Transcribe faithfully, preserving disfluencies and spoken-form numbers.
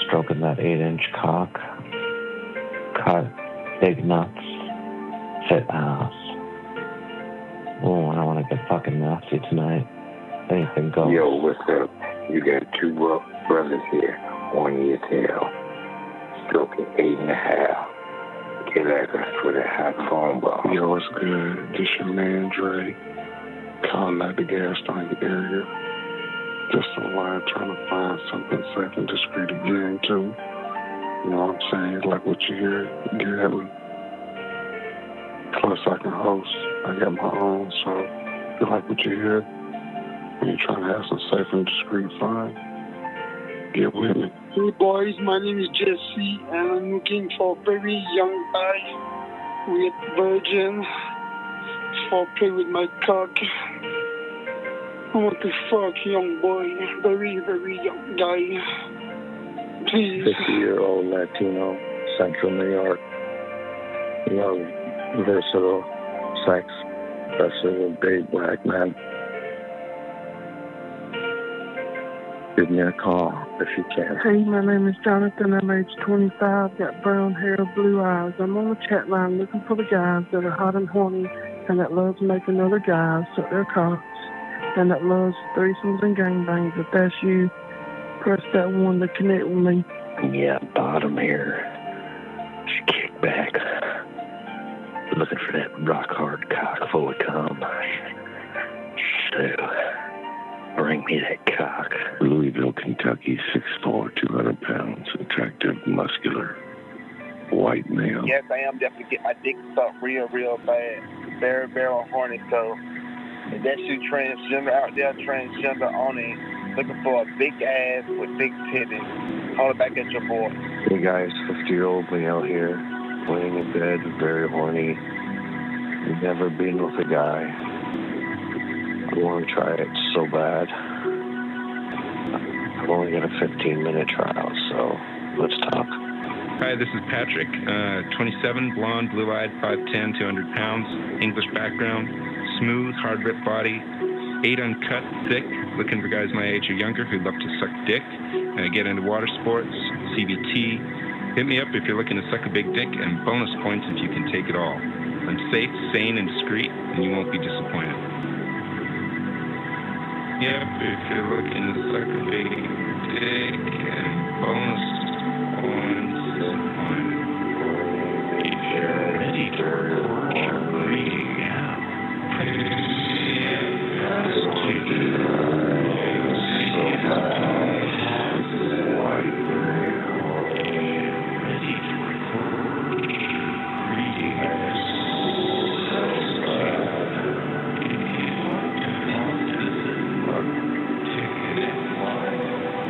stroking that eight-inch cock. Cut big nuts. Fit ass. Oh, I want to get fucking nasty tonight. Anything goes. Yo, what's up? You got two bro- brothers here on your tail. Stroking eight and a half. Get at us with a hot phone ball. Yo, what's good? This your man, Dre. Calling at the gas station area. Just a line trying to find something safe and discreet again, too. You know what I'm saying? Like what you hear, get at me. Plus, I can host. I got my own, so if you like what you hear, and you're trying to have some safe and discreet fun, get with me. Hey boys, my name is Jesse, and I'm looking for a very young guy with virgin for play with my cock. I want to fuck young boy, very, very young guy. Please. fifty-year-old Latino, Central New York. Young, versatile, sex, especially with big black men. Give me a call if you can. Hey, my name is Jonathan. I'm age twenty-five, got brown hair, blue eyes. I'm on the chat line looking for the guys that are hot and horny and that loves making other guys suck their cocks and that loves threesomes and gangbangs. If that's you, press that one to connect with me. Yeah, bottom here. Just kick back. Looking for that rock hard cock full of cum. So, bring me that cock. Louisville, Kentucky, six foot four, two hundred pounds, attractive, muscular, white male. Yes, I am definitely getting my dick sucked real, real bad. Very, very horny. So, if that's you transgender out there, transgender only, looking for a big ass with big titties, holler back at your boy. Hey guys, fifty-year-old male here, laying in bed, very horny. Never been with a guy. I want to try it so bad. I've only got a fifteen minute trial, so let's talk. Hi, this is Patrick, uh, twenty-seven, blonde, blue-eyed, five ten, two hundred pounds, English background, smooth, hard-ripped body, eight uncut, thick, looking for guys my age or younger who love to suck dick, uh, get into water sports, C B T. Hit me up if you're looking to suck a big dick, and bonus points if you can take it all. I'm safe, sane, and discreet, and you won't be disappointed. Yep, if you're looking to suck a big dick